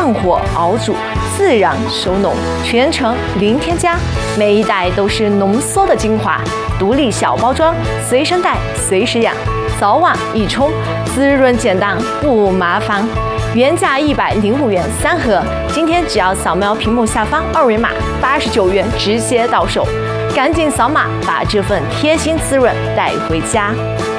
慢火熬煮，自然收浓，全程零添加，每一袋都是浓缩的精华，独立小包装，随身带，随时养，早晚一冲，滋润简单不麻烦。原价105元3盒，今天只要扫描屏幕下方二维码，89元直接到手，赶紧扫码把这份贴心滋润带回家。